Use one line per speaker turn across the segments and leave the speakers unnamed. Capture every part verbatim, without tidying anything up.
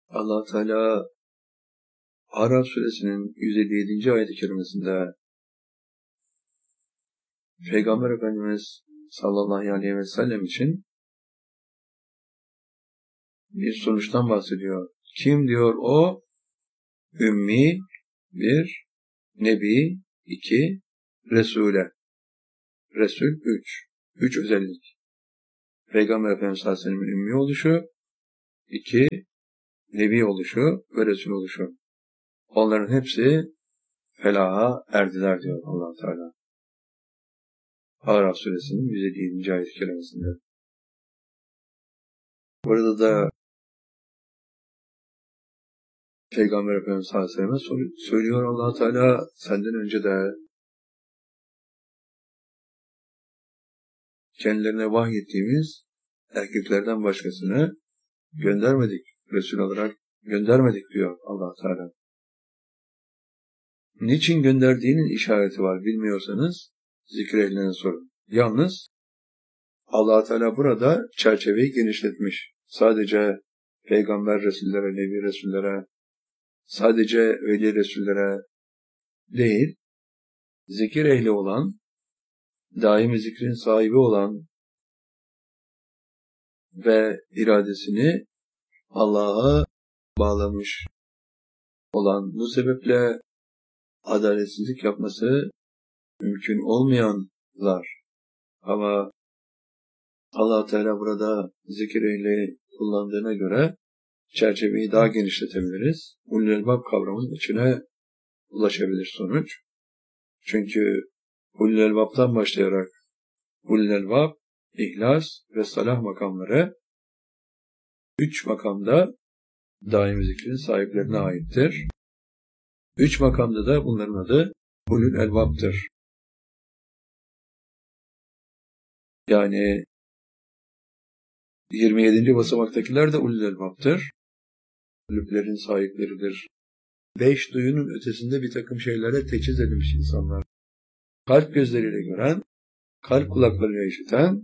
Allah Teala Araf suresinin yüz elli yedinci ayet-i kerimesinde Peygamber Efendimiz sallallahu aleyhi ve sellem için bir sonuçtan bahsediyor. Kim diyor o? Ümmi, bir, Nebi, iki, Resul'e. Resul, üç. Üç özellik. Peygamber Efendimiz sallallahu aleyhi ve sellem'in ümmi oluşu, iki, Nebi oluşu ve Resul oluşu. Onların hepsi felaha erdiler diyor Allah Teala. Araf suresinin yüz elli yedinci ayet-i kerimesinde. Burada da Peygamber Efendimiz sallallahu aleyhi ve sellem'e söylüyor Allah Teala, senden önce de kendilerine vahyettiğimiz erkeklerden başkasını göndermedik, Resul olarak göndermedik diyor Allah Teala. Niçin gönderdiğinin işareti var bilmiyorsanız zikir ehline sorun. Yalnız Allah Teala burada çerçeveyi genişletmiş. Sadece Peygamber Resullere, Nebi Resullere, sadece Veli Resullere değil, zikir ehli olan, daimi zikrin sahibi olan ve iradesini Allah'a bağlamış olan, bu sebeple adaletsizlik yapması mümkün olmayanlar. Ama Allah Teala burada zikir ehli kullandığına göre çerçeveyi daha genişletebiliriz. Ulul Elbab kavramının içine ulaşabilir sonuç. Çünkü Ulul Elbab'dan başlayarak Ulul Elbab, İhlas ve Salah makamları üç makamda daimi zikrin sahiplerine aittir. Üç makamda da bunların adı Ulul Elbab'tır. Yani yirmi yedinci basamaktakiler de Ulul Elbab'tır. Kalplerin sahipleridir. Beş duyunun ötesinde bir takım şeylere teçhiz edilmiş insanlar. Kalp gözleriyle gören, kalp kulaklarıyla işiten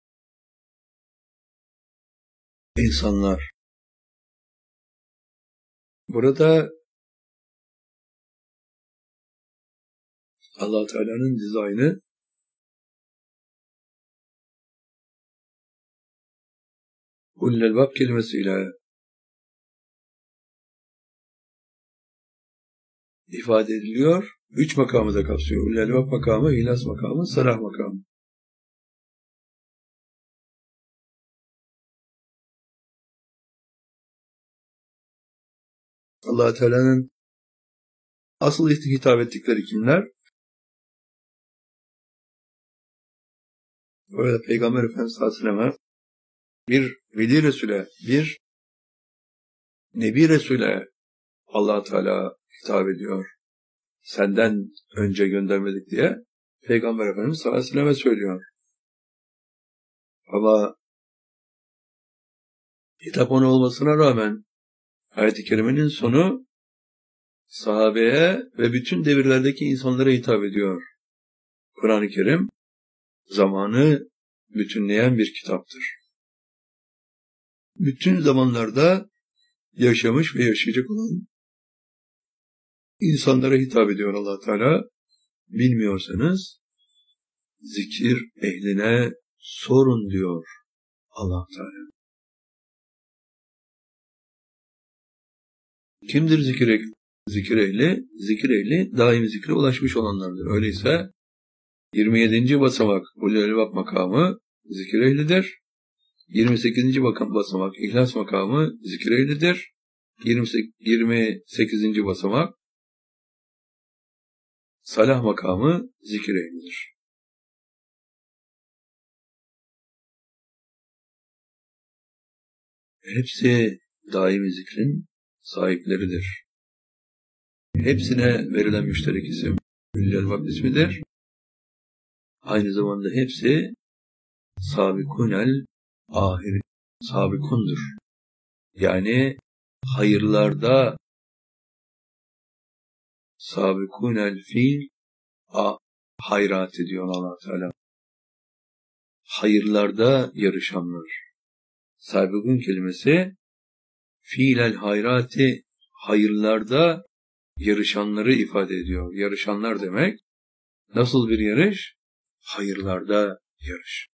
insanlar. Burada Allah Teala'nın dizaynı Ulul Elbab kelimesiyle ifade ediliyor. Üç makamı da kapsıyor. Ulul Elbab makamı, İhlas makamı, Salah makamı. Allah Teala'nın asıl hitap ettikleri kimler? Orada Peygamber Efendimiz sallallahu aleyhi ve sellem'e, bir Veli Resul'e, bir Nebi Resul'e Allah Teala hitap ediyor. Senden önce göndermedik diye Peygamber Efendimiz sallallahu aleyhi ve sellem'e söylüyor. Ama hitap ona olmasına rağmen ayet-i kerimenin sonu sahabeye ve bütün devirlerdeki insanlara hitap ediyor. Kur'an-ı Kerim zamanı bütünleyen bir kitaptır. Bütün zamanlarda yaşamış ve yaşayacak olan insanlara hitap ediyor Allah Teala. Bilmiyorsanız zikir ehline sorun diyor Allah Teala. Kimdir zikir ehli? Zikir ehli, zikir ehli daimi zikre ulaşmış olanlardır. Öyleyse yirmi yedinci basamak Ulul Elbab makamı zikir ehlidir. yirmi sekizinci basamak İhlas makamı zikir ehlidir. yirmi sekizinci basamak Salah makamı zikir ehlidir. Hepsi daimi zikrin sahipleridir. Hepsine verilen müşterek isim Ulul Elbab ismidir. Aynı zamanda hepsi sabikunel ahir, sabikundur. Yani hayırlarda sabikunel fil a hayrat ediyor Allah Teala. Hayırlarda yarışanlar. Sabikun kelimesi fiilel hayrati, hayırlarda yarışanları ifade ediyor. Yarışanlar demek, nasıl bir yarış? Hayırlarda yarış.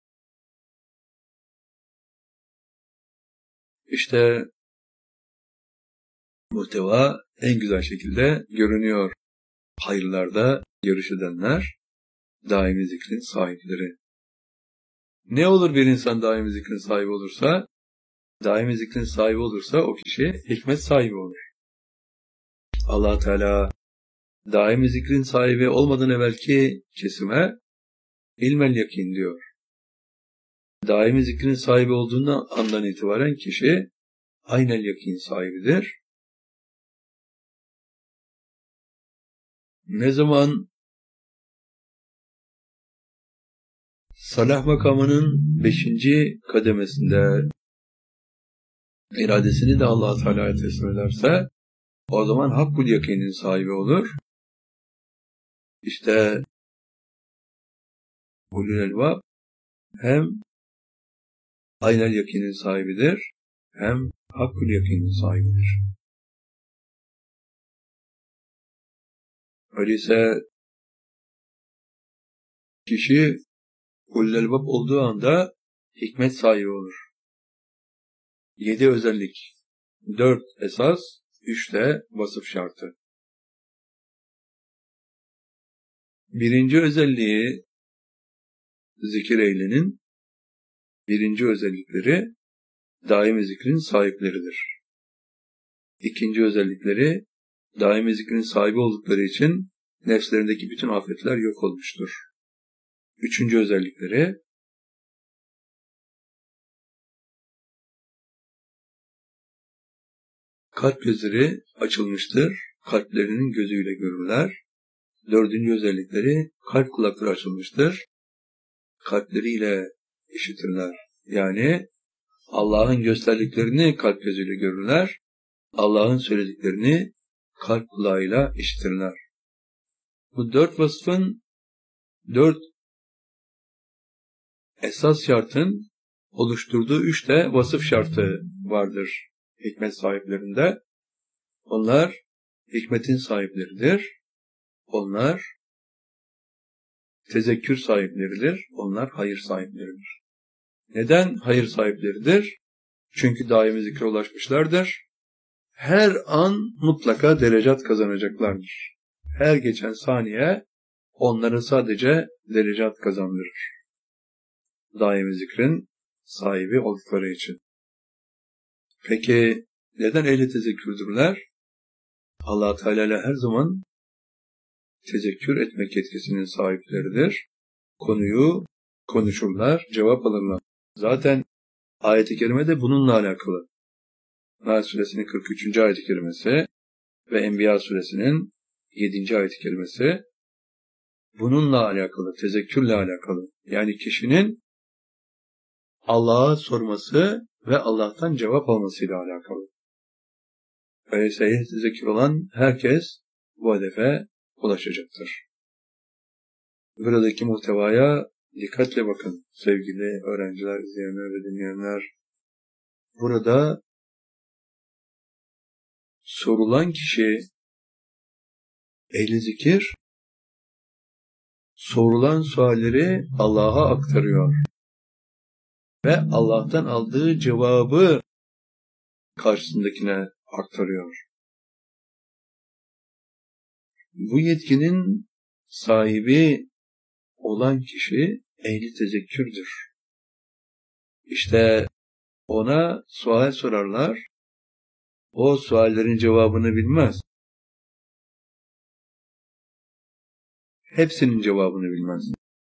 İşte muhteva en güzel şekilde görünüyor. Hayırlarda yarış edenler, daimi zikrin sahipleri. Ne olur bir insan daimi zikrin sahibi olursa? Daimi zikrin sahibi olursa o kişi hikmet sahibi olur. Allah Teala daimi zikrin sahibi olmadan evvelki kesime ilmel yakin diyor. Daimi zikrin sahibi olduğundan andan itibaren kişi aynel yakin sahibidir. Ne zaman salah makamının beşinci kademesinde iradesini de Allah Teala'ya teslim ederse, o zaman hakkul yakinin sahibi olur. İşte ulul elbab hem aynel yakinin sahibidir, hem hakkul yakinin sahibidir. Öyleyse kişi ulul elbab olduğu anda hikmet sahibi olur. Yedi özellik, dört esas, üç de vasıf şartı. Birinci özelliği zikir ehlinin, birinci özellikleri daimi zikrin sahipleridir. İkinci özellikleri daimi zikrin sahibi oldukları için nefslerindeki bütün afetler yok olmuştur. Üçüncü özellikleri kalp gözleri açılmıştır, kalplerinin gözüyle görürler. Dördüncü özellikleri kalp kulakları açılmıştır, kalpleriyle işitirler. Yani Allah'ın gösterdiklerini kalp gözüyle görürler, Allah'ın söylediklerini kalp kulağıyla işitirler. Bu dört vasfın, dört esas şartın oluşturduğu üç de vasıf şartı vardır hikmet sahiplerinde. Onlar hikmetin sahipleridir. Onlar tezekkür sahipleridir. Onlar hayır sahipleridir. Neden hayır sahipleridir? Çünkü daimi zikre ulaşmışlardır. Her an mutlaka derecat kazanacaklardır. Her geçen saniye onları sadece derecat kazandırır. Daimi zikrin sahibi oldukları için. Peki neden ehli tezekkürdürler? Allah Teala ile her zaman tezekkür etmek yetkisinin sahipleridir. Konuyu konuşurlar, cevap alırlar. Zaten ayet-i kerime de bununla alakalı. Nahl suresinin kırk üçüncü ayet-i kerimesi ve Enbiya suresinin yedinci ayet-i kerimesi bununla alakalı, tezekkürle alakalı. Yani kişinin Allah'a sorması ve Allah'tan cevap almasıyla alakalı. Öyleyse tezekkür olan herkes bu hedefe ulaşacaktır. Buradaki muhtevaya dikkatle bakın sevgili öğrenciler, izleyenler ve dinleyenler. Burada sorulan kişi ehli zikir sorulan sualleri Allah'a aktarıyor ve Allah'tan aldığı cevabı karşısındakine aktarıyor. Bu yetkinin sahibi olan kişi ehli tezekkürdür. İşte ona sual sorarlar, o suallerin cevabını bilmez. Hepsinin cevabını bilmez.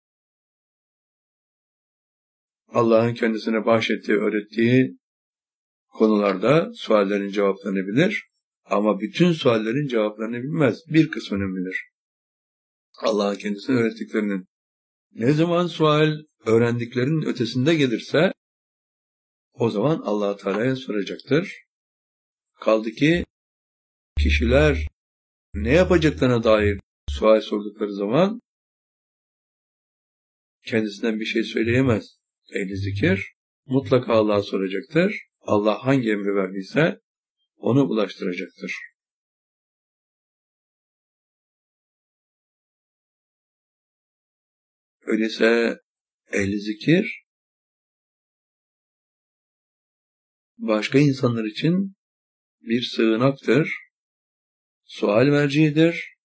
Allah'ın kendisine bahşettiği, öğrettiği konularda suallerin cevaplarını bilir ama bütün suallerin cevaplarını bilmez. Bir kısmını bilir. Allah'ın kendisine öğrettiklerinin. Ne zaman sual öğrendiklerinin ötesinde gelirse o zaman Allah Teala'ya soracaktır. Kaldı ki kişiler ne yapacaklarına dair sual sordukları zaman kendisinden bir şey söyleyemez. Ehli zikir mutlaka Allah'a soracaktır. Allah hangi emri verdiyse onu ulaştıracaktır. Öyleyse ehli zikir başka insanlar için bir sığınaktır, sual merciidir,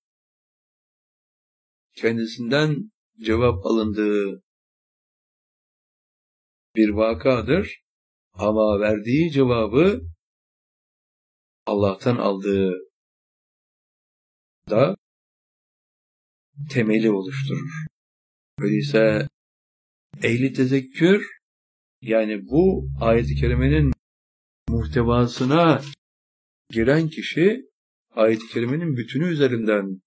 kendisinden cevap alındığı bir vakadır ama verdiği cevabı Allah'tan aldığı da temeli oluşturur. Öyleyse ehli tezekkür, yani bu ayet-i kerimenin muhtevasına giren kişi ayet-i kerimenin bütünü üzerinden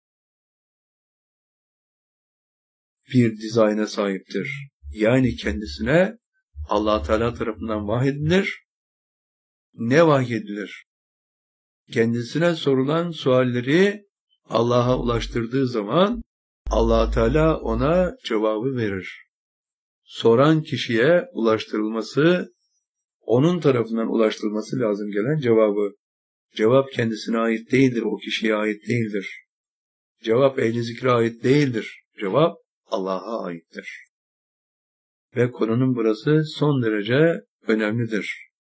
bir dizayna sahiptir. Yani kendisine Allah Teala tarafından vahyedilir. Ne vahyedilir? Kendisine sorulan sualleri Allah'a ulaştırdığı zaman Allah Teala ona cevabı verir. Soran kişiye ulaştırılması, onun tarafından ulaştırılması lazım gelen cevabı. Cevap kendisine ait değildir, o kişiye ait değildir. Cevap ehli zikre ait değildir. Cevap Allah'a aittir. Ve konunun burası son derece önemlidir.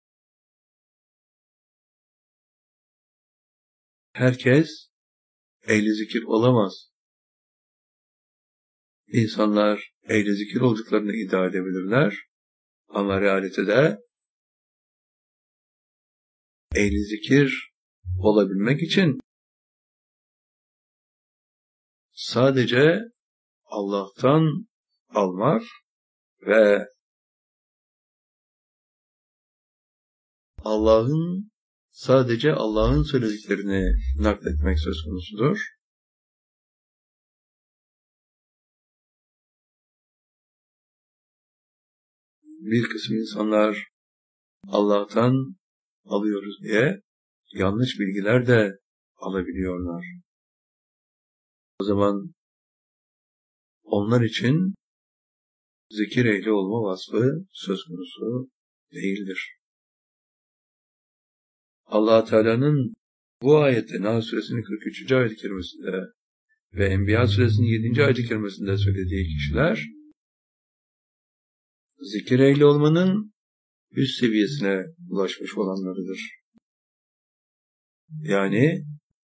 Herkes ehli zikir olamaz. İnsanlar ehli zikir olduklarını iddia edebilirler. Ama realitede ehli zikir olabilmek için sadece Allah'tan almak ve Allah'ın sadece Allah'ın söylediklerini nakletmek söz konusudur. Bir kısım insanlar Allah'tan alıyoruz diye yanlış bilgiler de alabiliyorlar. O zaman onlar için zikir ehli olma vasfı söz konusu değildir. Allah Teala'nın bu ayette Nahl Suresinin kırk üçüncü ayet-i kerimesinde ve Enbiya Suresinin yedinci ayet-i kerimesinde söylediği kişiler zikir ehli olmanın üst seviyesine ulaşmış olanlarıdır. Yani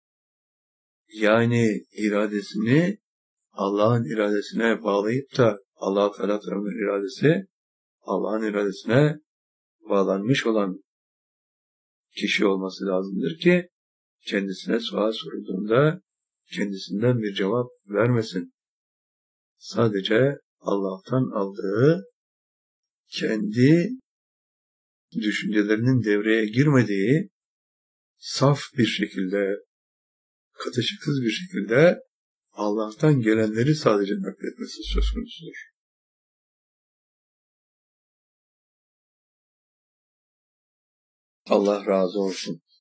yani iradesini Allah'ın iradesine bağlayıp da Allah Teala tarafından iradesi Allah'ın iradesine bağlanmış olan kişi olması lazımdır ki kendisine sual sorulduğunda kendisinden bir cevap vermesin. Sadece Allah'tan aldığı, kendi düşüncelerinin devreye girmediği saf bir şekilde, katışıksız bir şekilde Allah'tan gelenleri sadece nakletmesi söz konusudur. Allah razı olsun.